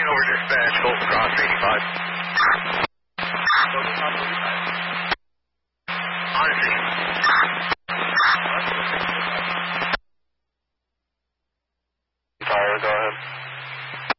over dispatch, Colton Cross 85. Honesty. Fire, go ahead.